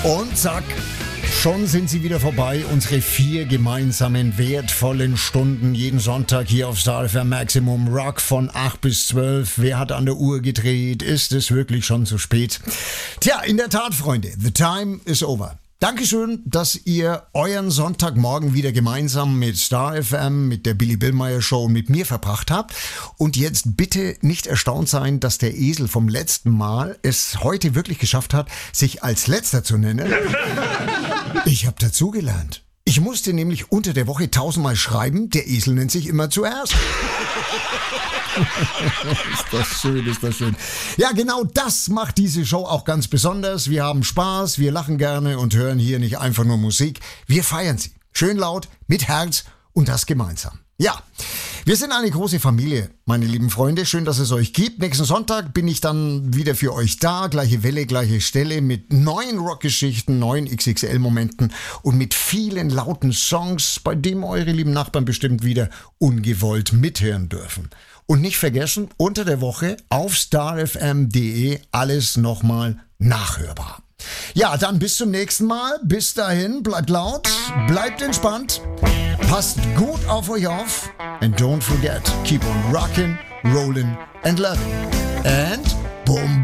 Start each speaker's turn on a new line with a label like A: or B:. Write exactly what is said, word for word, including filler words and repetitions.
A: Und zack, schon sind sie wieder vorbei, unsere vier gemeinsamen wertvollen Stunden jeden Sonntag hier auf Star F M Maximum Rock von acht bis zwölf. Wer hat an der Uhr gedreht? Ist es wirklich schon zu spät? Tja, in der Tat, Freunde, the time is over. Dankeschön, dass ihr euren Sonntagmorgen wieder gemeinsam mit Star F M, mit der Billy Billmeyer Show und mit mir verbracht habt. Und jetzt bitte nicht erstaunt sein, dass der Esel vom letzten Mal es heute wirklich geschafft hat, sich als Letzter zu nennen. Ich habe dazugelernt. Ich musste nämlich unter der Woche tausendmal schreiben, der Esel nennt sich immer zuerst. Ist das schön, ist das schön. Ja, genau das macht diese Show auch ganz besonders. Wir haben Spaß, wir lachen gerne und hören hier nicht einfach nur Musik. Wir feiern sie. Schön laut, mit Herz und das gemeinsam. Ja, wir sind eine große Familie, meine lieben Freunde. Schön, dass es euch gibt. Nächsten Sonntag bin ich dann wieder für euch da. Gleiche Welle, gleiche Stelle mit neuen Rockgeschichten, neuen X X L-Momenten und mit vielen lauten Songs, bei denen eure lieben Nachbarn bestimmt wieder ungewollt mithören dürfen. Und nicht vergessen, unter der Woche auf starfm punkt de alles nochmal nachhörbar. Ja, dann bis zum nächsten Mal. Bis dahin, bleibt laut, bleibt entspannt, passt gut auf euch auf and don't forget, keep on rockin', rollin' and lovin'. And boom, boom.